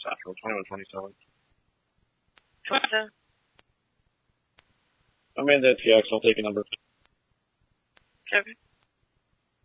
Satchel, 2127. 27. I'm in the TX, I'll take a number. Okay.